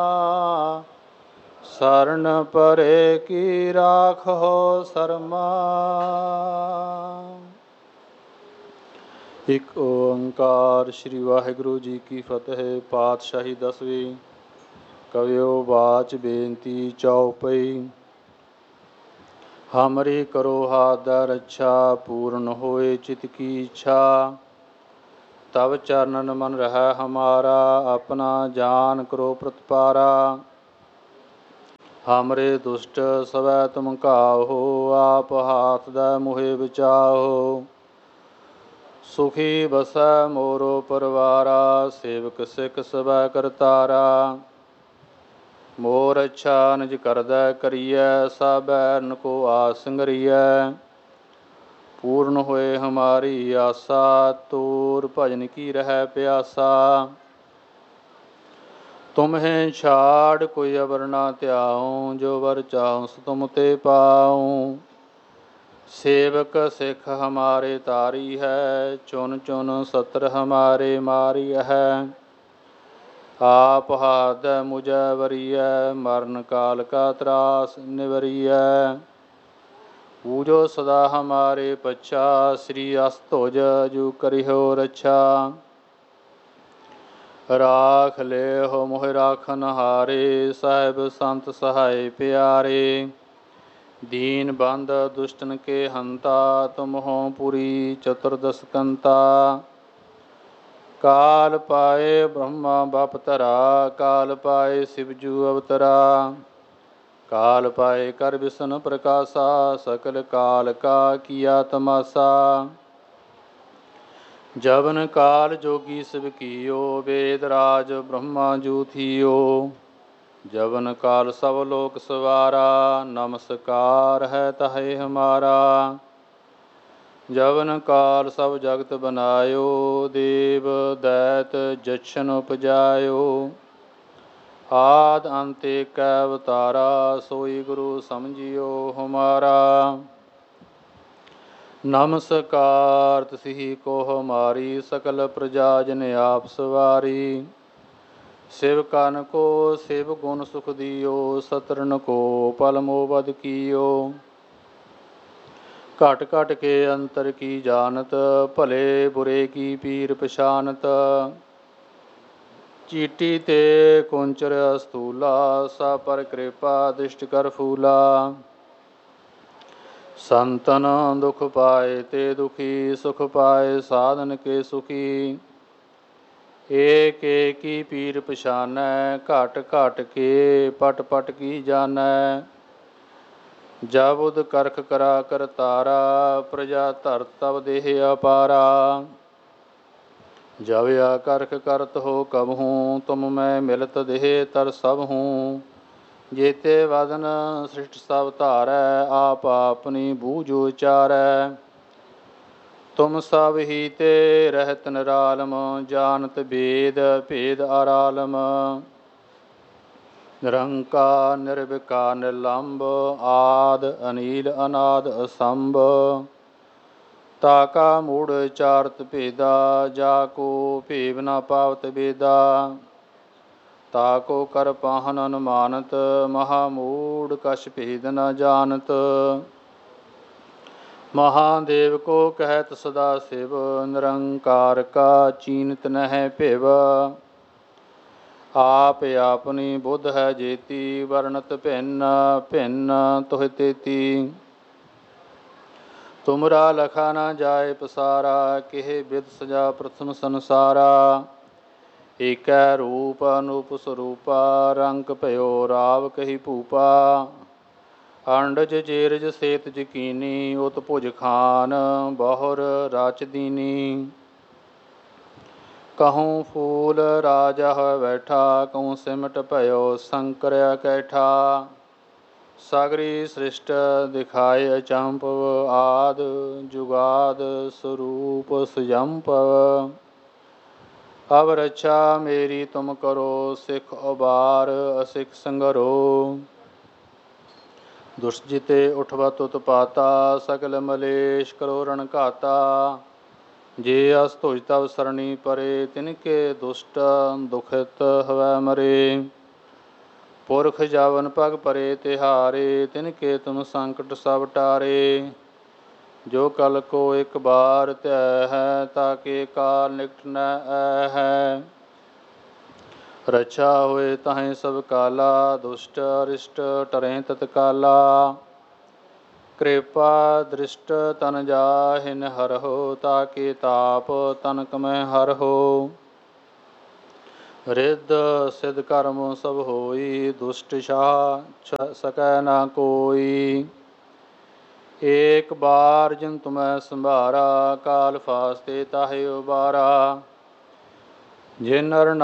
शरण परे की राखो शर्मा। एक ओंकार श्री वाहिगुरु जी की फतेह। पातशाही 10वीं। कवियो बाच बेनती चौपई। हमरी करो हाथ रक्षा, पूर्ण होए चित की इच्छा। तब चरणन मन रहा हमारा, अपना जान करो प्रतिपारा। हमरे दुष्ट सवै तुम काहो, आप हाथ दै मुहे बचाओ। सुखी बसै मोरो परवारा, सेवक सिख सवै करतारा। मोर अच्छा निज करदै करियै, सब बैरन को आस संगरियै। पूर्ण होए हमारी आशा, तोर भजन की रह प्यासा। तुम्हें छाड़ कोई अबर ना त्याऊं, जो वर चाहूं सो तुम ते पाऊं। सेवक सिख हमारे तारी है, चुन चुन सत्र हमारे मारी है। आप हाथ मुझे वरिय, मरण काल का त्रास निवरिय। पूजो सदा हमारे पच्छा, श्री अस्तुज जू करिहो रक्षा। राख ले हो मोह राखन हारे, साहिब संत सहाय प्यारे। दीन बंद दुष्टन के हंता, तुम हो पुरी चतुर्दश कंता। काल पाए ब्रह्मा बपतरा, काल पाए शिवजू अवतरा। काल पाए कर विष्णु प्रकाशा, सकल काल का किया तमाशा। जवन काल जोगी शिव कियो, वेद राज ब्रह्मा जू थियो। जवन काल सब लोक सवारा, नमस्कार है तहे हमारा। जवन काल सब जगत बनायो, देव दैत जछन उपजायो। आद अंत एक अवतारा, सोई गुरु समझियो हमारा। नमस्कार तिसि को हमारी, सकल प्रजा जन आप सवारी। शिव कन को शिव गुण सुख दियो, सतरन को पल मोबद कियो। घट घट के अंतर की जानत, भले बुरे की पीर पछानत। चीटी ते कुंचर अस्तूला, सा पर कृपा दृष्ट कर फूला। संतन दुख पाए ते दुखी, सुख पाए साधन के सुखी। एक एक की पीर पछानै, घट घट के पट पट की जानै। जब उद करख करा कर तारा, प्रजा धर तब देह अपारा। जब या करख करत हो कबहूँ, तुम मैं मिलत देह तर सब हूँ। जेते वदन सृष्ट सब धारै, आप अपनी बूझ उचारै। तुम सब ही ते रहत निरालम, जानत वेद भेद आरालम। निरंकार निर्विकार निर्लंब, आद अनील अनाद असंभ। ताका मूढ़ चारत भेदा, जाको भेव न पावत वेदा। ताको कर पाहन अनुमानत, महामूढ़ कछ भेद न जानत। महादेव को कहत सदा शिव, निरंकार का चीनत नह भिव। आप अपनी बुद्ध है जेती, वर्णत भिन्न भिन्न तुह तेती। तुमरा लखा न जाय पसारा, केह विद सजा प्रथम संसारा। एकै रूप अनूप स्वरूपा, रंग भयो राव कही भूपा। अंडज जेरज सेत जकीनी, उत भुज खान बहुर राच दीनी। कहूँ फूल राजा है बैठा, कहूँ सिमट भयो शंकर कैठा। सागरी सृष्ट दिखाए अचंपव, आद जुगाद स्वरूप सुजंपव। अब रक्षा मेरी तुम करो, सिख उबार असिख संगरो। दुष्जिते उठवत उत्पाता, सकल मलेश करो रण घाता। जे अस तुझ तब सरणी परे, तिनके दुष्ट दुखित हवै मरे। ਪੁਰਖ ਜਵਨ ਪਗ ਪਰੇ ਤਿਹਾਰੇ ਤਿਨ ਕੇ ਤੁਮ ਸੰਕਟ ਸਭ ਟਾਰੇ। ਜੋ ਕਲ ਕੋ ਇੱਕ ਬਾਰ ਧਿਆ ਹੈ ਤਾਕੇ ਕਾਲ ਨਿਕਟ ਨ ਐ ਹੈ। ਰਛਾ ਹੋਏ ਤਾਹੇ ਸਭ ਕਾਲਾ ਦੁਸ਼ਟ ਅਰਿਸ਼ਟ ਟਰੈ ਤਤਕਾਲਾ। ਕਿਰਪਾ ਦ੍ਰਿਸ਼ਟ ਤਨ ਜਾਹਿਨ ਹਰਹੁ ਤਾਕੇ ਤਾਪ ਤਨਕ ਮੈਂ ਹਰਹੁ। ਰਿੱਧ ਸਿਧ ਕਰਮ ਸਭ ਹੋਈ ਦੁਸ਼ਟ ਛਾਹ ਸਕੈ ਨਾ ਕੋਈ। ਏਕ ਬਾਰ ਜਿਨ ਤੁਮੈ ਸੰਭਾਰਾ ਕਾਲ ਫਾਸਤੇ ਤਾਹੇ ਉਬਾਰਾ। ਜਿਨ ਨਰ